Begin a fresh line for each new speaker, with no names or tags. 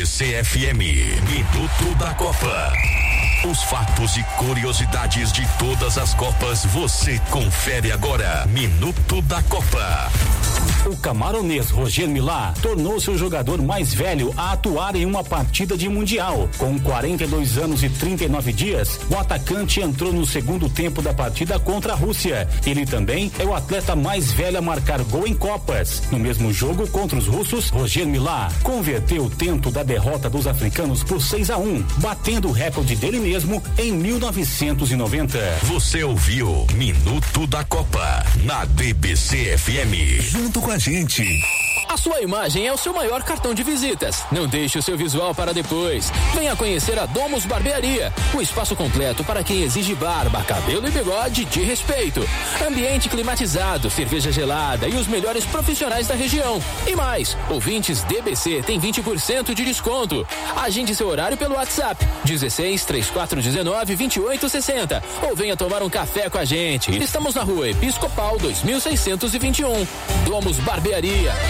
CFM, Minuto da Copa. Os fatos e curiosidades de todas as Copas você confere agora. Minuto da Copa.
O camaronês Roger Milá tornou-se o jogador mais velho a atuar em uma partida de Mundial. Com 42 anos e 39 dias, o atacante entrou no segundo tempo da partida contra a Rússia. Ele também é o atleta mais velho a marcar gol em Copas. No mesmo jogo contra os russos, Roger Milá converteu o tento da derrota dos africanos por 6-1, batendo o recorde dele mesmo em 1990.
Você ouviu Minuto da Copa na DBC FM. Junto com a gente.
A sua imagem é o seu maior cartão de visitas. Não deixe o seu visual para depois. Venha conhecer a Domus Barbearia, o espaço completo para quem exige barba, cabelo e bigode de respeito. Ambiente climatizado, cerveja gelada e os melhores profissionais da região. E mais, ouvintes DBC têm 20% de desconto. Agende seu horário pelo WhatsApp 16 3419 2860 ou venha tomar um café com a gente. Estamos na Rua Episcopal 2621. Domus Barbearia.